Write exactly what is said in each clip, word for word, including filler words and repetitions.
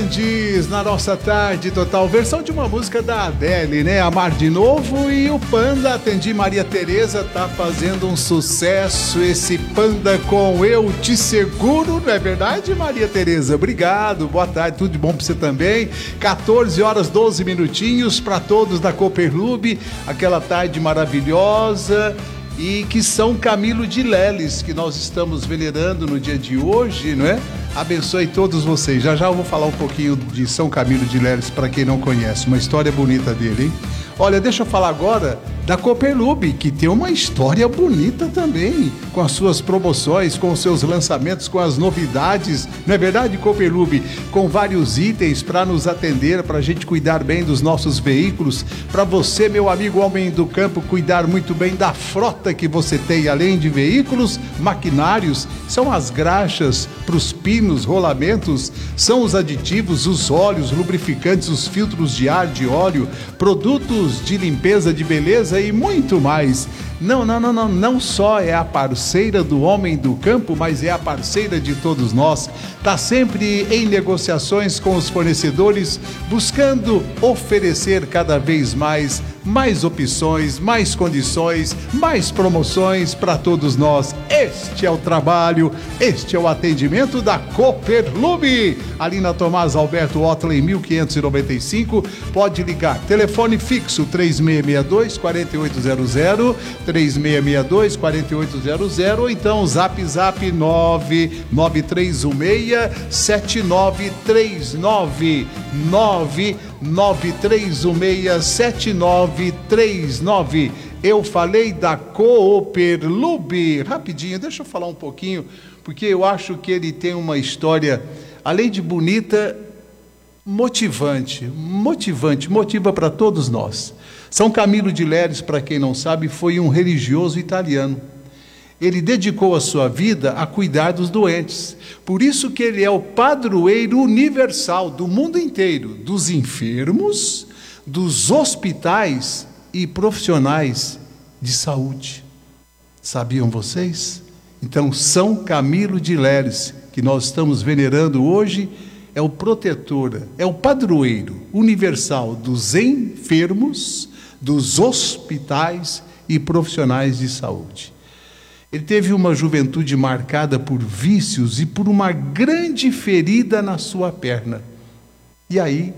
Grandes na nossa tarde total, versão de uma música da Adele, né? Amar de Novo, e o Panda, atendi Maria Tereza, tá fazendo um sucesso esse Panda com Eu Te Seguro, não é verdade, Maria Tereza? Obrigado, boa tarde, tudo de bom pra você também. quatorze horas, doze minutinhos para todos da Cooperlube, aquela tarde maravilhosa. E que São Camilo de Leles, que nós estamos venerando no dia de hoje, não é? Abençoe todos vocês. Já já eu vou falar um pouquinho de São Camilo de Leles para quem não conhece, uma história bonita dele, hein? Olha, deixa eu falar agora da Cooperlube, que tem uma história bonita também, com as suas promoções, com os seus lançamentos, com as novidades, não é verdade, Cooperlube? Com vários itens para nos atender, para a gente cuidar bem dos nossos veículos, para você, meu amigo homem do campo, cuidar muito bem da frota que você tem, além de veículos, maquinários, são as graxas para os pinos, rolamentos, são os aditivos, os óleos, lubrificantes, os filtros de ar, de óleo, produtos de limpeza, de beleza e muito mais. Não, não, não, não, não só é a parceira do homem do campo, mas é a parceira de todos nós. Está sempre em negociações com os fornecedores, buscando oferecer cada vez mais, mais opções, mais condições, mais promoções para todos nós. Este é o trabalho, este é o atendimento da Cooperlube, ali na Tomás Alberto Otley, mil quinhentos e noventa e cinco. Pode ligar, telefone fixo três seis seis dois, quatro oito zero zero, três seis seis dois, quatro oito zero zero, ou então zap zap nove nove três um seis, sete nove três nove, nove nove três um seis, sete nove três nove. Eu falei da Cooperlube. Rapidinho, deixa eu falar um pouquinho, porque eu acho que ele tem uma história, além de bonita, motivante, motivante, motiva para todos nós. São Camilo de Leles, para quem não sabe, foi um religioso italiano. Ele dedicou a sua vida a cuidar dos doentes. Por isso que ele é o padroeiro universal do mundo inteiro, dos enfermos, dos hospitais e profissionais de saúde. Sabiam vocês? Então, São Camilo de Leles, que nós estamos venerando hoje, é o protetor, é o padroeiro universal dos enfermos, dos hospitais e profissionais de saúde. Ele teve uma juventude marcada por vícios e por uma grande ferida na sua perna. E aí,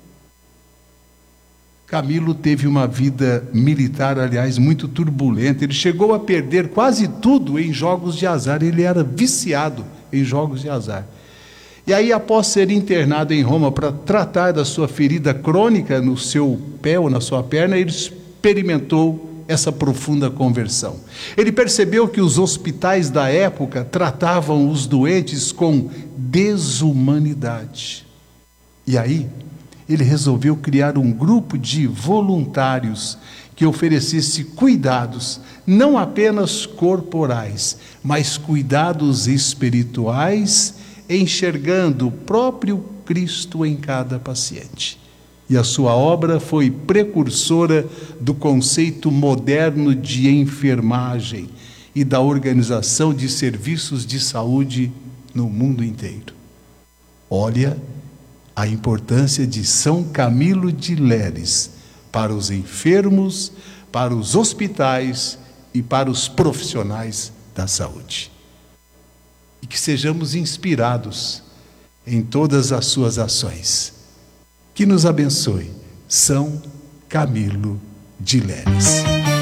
Camilo teve uma vida militar, aliás, muito turbulenta. Ele chegou a perder quase tudo em jogos de azar. Ele era viciado em jogos de azar. E aí, após ser internado em Roma para tratar da sua ferida crônica no seu pé ou na sua perna, ele experimentou essa profunda conversão. Ele percebeu que os hospitais da época tratavam os doentes com desumanidade. E aí, ele resolveu criar um grupo de voluntários que oferecesse cuidados, não apenas corporais, mas cuidados espirituais, enxergando o próprio Cristo em cada paciente. E a sua obra foi precursora do conceito moderno de enfermagem e da organização de serviços de saúde no mundo inteiro. Olha a importância de São Camilo de Leles para os enfermos, para os hospitais e para os profissionais da saúde. E que sejamos inspirados em todas as suas ações. Que nos abençoe, São Camilo de Leles.